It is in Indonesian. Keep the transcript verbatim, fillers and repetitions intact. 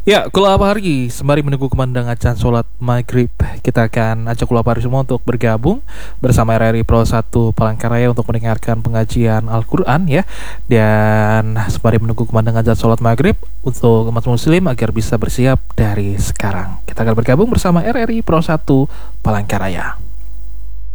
Ya, Kulapari, sembari menunggu kumandang acan sholat maghrib, kita akan ajak Kulapari semua untuk bergabung bersama R R I Pro satu Palangkaraya untuk mendengarkan pengajian Al-Quran ya. Dan sembari menunggu kumandang acan sholat maghrib untuk umat muslim agar bisa bersiap dari sekarang. Kita akan bergabung bersama R R I Pro satu Palangkaraya.